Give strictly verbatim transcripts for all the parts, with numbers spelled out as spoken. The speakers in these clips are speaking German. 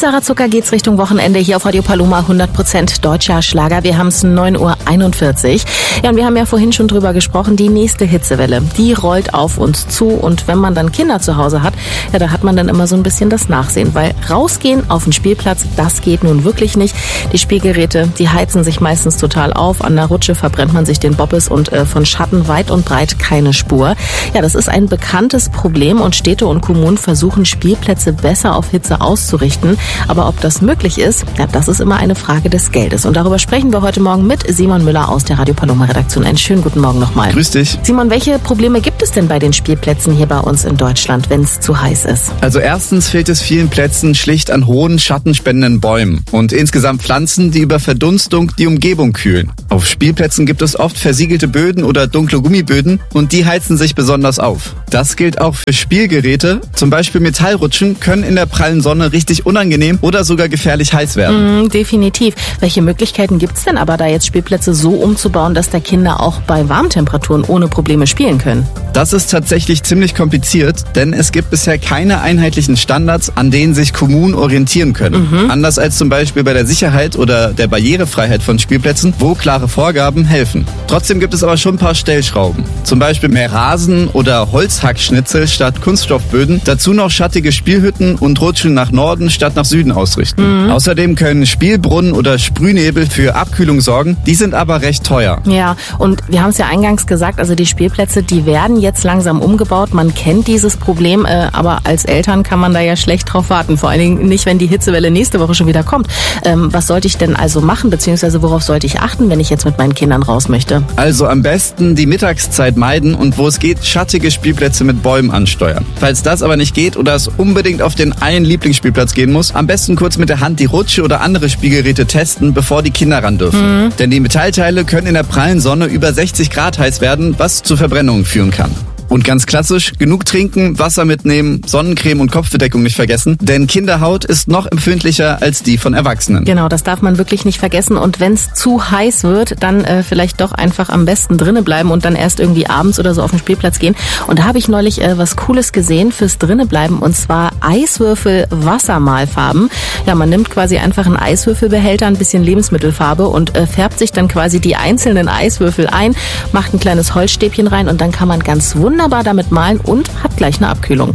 Sarah Zucker geht's Richtung Wochenende hier auf Radio Paloma, hundert Prozent deutscher Schlager. Wir haben es neun Uhr einundvierzig. Ja, und wir haben ja vorhin schon drüber gesprochen, die nächste Hitzewelle, die rollt auf uns zu. Und wenn man dann Kinder zu Hause hat, ja, da hat man dann immer so ein bisschen das Nachsehen. Weil rausgehen auf den Spielplatz, das geht nun wirklich nicht. Die Spielgeräte, die heizen sich meistens total auf. An der Rutsche verbrennt man sich den Bobbes und äh, von Schatten weit und breit keine Spur. Ja, das ist ein bekanntes Problem und Städte und Kommunen versuchen, Spielplätze besser auf Hitze auszurichten. Aber ob das möglich ist, ja, das ist immer eine Frage des Geldes. Und darüber sprechen wir heute Morgen mit Simon Müller aus der Radio Paloma Redaktion. Einen schönen guten Morgen nochmal. Grüß dich. Simon, welche Probleme gibt es denn bei den Spielplätzen hier bei uns in Deutschland, wenn es zu heiß ist? Also erstens fehlt es vielen Plätzen schlicht an hohen, schattenspendenden Bäumen und insgesamt Pflanzen, die über Verdunstung die Umgebung kühlen. Auf Spielplätzen gibt es oft versiegelte Böden oder dunkle Gummiböden und die heizen sich besonders auf. Das gilt auch für Spielgeräte. Zum Beispiel Metallrutschen können in der prallen Sonne richtig unangenehm oder sogar gefährlich heiß werden. Mm, definitiv. Welche Möglichkeiten gibt es denn aber da jetzt, Spielplätze so umzubauen, dass da Kinder auch bei Warmtemperaturen ohne Probleme spielen können? Das ist tatsächlich ziemlich kompliziert, denn es gibt bisher keine einheitlichen Standards, an denen sich Kommunen orientieren können. Mhm. Anders als zum Beispiel bei der Sicherheit oder der Barrierefreiheit von Spielplätzen, wo klare Vorgaben helfen. Trotzdem gibt es aber schon ein paar Stellschrauben. Zum Beispiel mehr Rasen oder Holzhackschnitzel statt Kunststoffböden. Dazu noch schattige Spielhütten und Rutschen nach Norden statt nach Süden ausrichten. Mhm. Außerdem können Spielbrunnen oder Sprühnebel für Abkühlung sorgen. Die sind aber recht teuer. Ja, und wir haben es ja eingangs gesagt, also die Spielplätze, die werden jetzt langsam umgebaut. Man kennt dieses Problem, äh, aber als Eltern kann man da ja schlecht drauf warten. Vor allen Dingen nicht, wenn die Hitzewelle nächste Woche schon wieder kommt. Ähm, was sollte ich denn also machen, beziehungsweise worauf sollte ich achten, wenn ich jetzt mit meinen Kindern raus möchte? Also am besten die Mittagszeit meiden und wo es geht, schattige Spielplätze mit Bäumen ansteuern. Falls das aber nicht geht oder es unbedingt auf den einen Lieblingsspielplatz gehen muss, am besten kurz mit der Hand die Rutsche oder andere Spielgeräte testen, bevor die Kinder ran dürfen. Mhm. Denn die Metallteile können in der prallen Sonne über sechzig Grad heiß werden, was zu Verbrennungen führen kann. Und ganz klassisch, genug trinken, Wasser mitnehmen, Sonnencreme und Kopfbedeckung nicht vergessen, denn Kinderhaut ist noch empfindlicher als die von Erwachsenen. Genau, das darf man wirklich nicht vergessen. Und wenn es zu heiß wird, dann äh, vielleicht doch einfach am besten drinnen bleiben und dann erst irgendwie abends oder so auf den Spielplatz gehen. Und da habe ich neulich äh, was Cooles gesehen fürs drinnen bleiben, und zwar Eiswürfel Wassermalfarben. Ja, man nimmt quasi einfach einen Eiswürfelbehälter, ein bisschen Lebensmittelfarbe und äh, färbt sich dann quasi die einzelnen Eiswürfel ein, macht ein kleines Holzstäbchen rein und dann kann man ganz wunderbar wunderbar damit malen und hat gleich eine Abkühlung.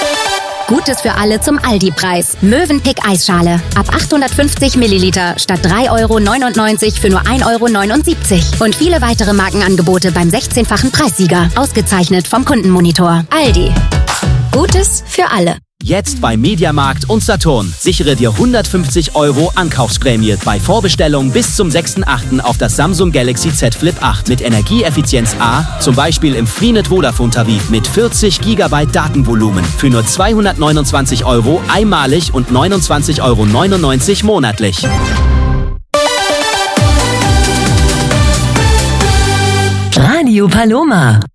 Gutes für alle zum Aldi-Preis. Mövenpick Eisschale. Ab achthundertfünfzig Milliliter statt drei Euro neunundneunzig für nur ein Euro neunundsiebzig. Und viele weitere Markenangebote beim sechzehnfachen Preissieger. Ausgezeichnet vom Kundenmonitor. Aldi. Gutes für alle. Jetzt bei Mediamarkt und Saturn. Sichere dir hundertfünfzig Euro Ankaufsprämie bei Vorbestellung bis zum sechsten achten auf das Samsung Galaxy Z Flip acht mit Energieeffizienz A, zum Beispiel im Freenet Vodafone-Tarif mit vierzig Gigabyte Datenvolumen für nur zweihundertneunundzwanzig Euro einmalig und neunundzwanzig Euro neunundneunzig monatlich. Radio Paloma.